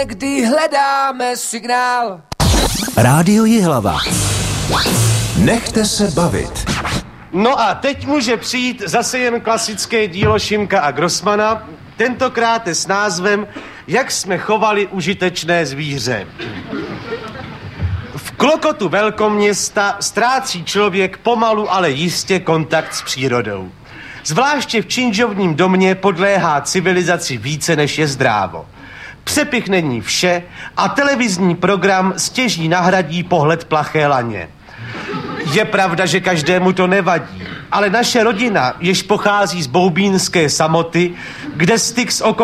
Kdy hledáme signál. Rádio Jihlava. Nechte se bavit. No a teď může přijít zase jen klasické dílo Šimka a Grossmana, tentokrát s názvem Jak jsme chovali užitečné zvíře. V klokotu velkoměsta ztrácí člověk pomalu, ale jistě kontakt s přírodou. Zvláště v činžovním domě podléhá civilizaci více, než je zdrávo. Přepich není vše a televizní program stěží nahradí pohled plaché laně. Je pravda, že každému to nevadí, ale naše rodina, jež pochází z boubínské samoty, kde styk s okolím